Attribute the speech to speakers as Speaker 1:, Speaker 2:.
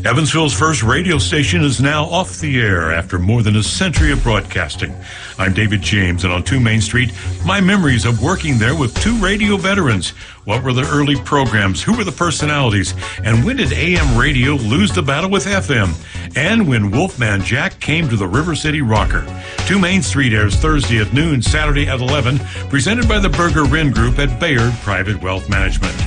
Speaker 1: Evansville's first radio station is now off the air after more than a century of broadcasting. I'm David James, and on 2 Main Street, my memories of working there with 2 radio veterans. What were the early programs? Who were the personalities? And when did AM radio lose the battle with FM? And when Wolfman Jack came to the River City Rocker. 2 Main Street airs Thursday at noon, Saturday at 11, presented by the Berger Wren Group at Bayard Private Wealth Management.